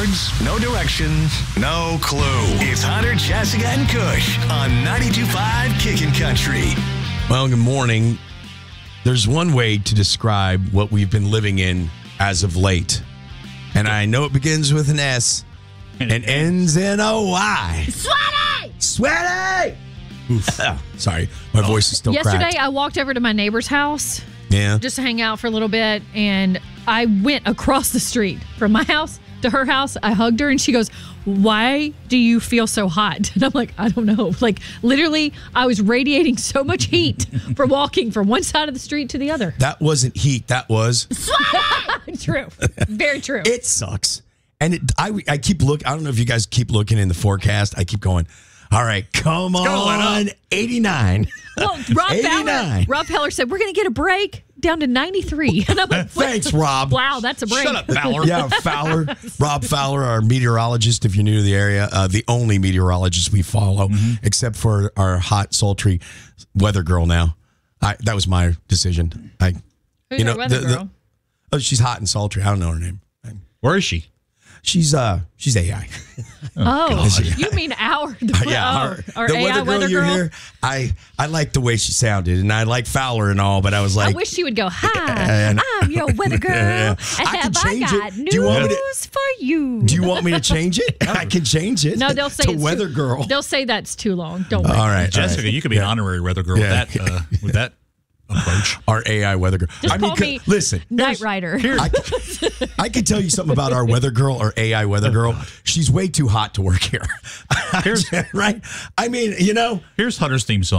words, no directions, no clue. It's Hunter, Jessica, and Kush on 92.5 Kickin' Country. Well, good morning. There's one way to describe what we've been living in as of late. And I know it begins with an S and ends in a Y. Sweaty! Sweaty! Sorry, my voice is still Yesterday, cracked. I walked over to my neighbor's house Yeah. just to hang out for a little bit, and I went across the street from my house to her house. I hugged her, and she goes, "Why do you feel so hot?" And I'm like, I don't know. Like, literally, I was radiating so much heat from walking from one side of the street to the other. That wasn't heat. That was... True. Very true. It sucks. And I keep looking. I don't know if you guys keep looking in the forecast. I keep going, all right, come on, 89. Well, Rob Feller said, we're going to get a break down to 93. And I'm like, Thanks, Rob. wow, that's a break. Shut up, Fowler. Yeah, Fowler. Rob Fowler, our meteorologist, if you're new to the area, the only meteorologist we follow, except for our hot, sultry weather girl now. That was my decision. Who's our weather girl? She's hot and sultry. I don't know her name. Where is she? She's AI. You mean our the AI weather you girl? hear, I like the way she sounded, and I like Fowler and all, but I was like, I wish she would go, hi, I'm your weather girl, and I can change got it. news for you. Do you want me to change it? I can change it. No, they'll say to it's weather girl. They'll say that's too long. Don't worry. All right, Jessica, you could be an honorary weather girl with that approach. Our AI weather girl. Just call me listen, Knight Rider. I can tell you something about our weather girl or AI weather girl. She's way too hot to work here. Right? I mean, Here's Hunter's theme song.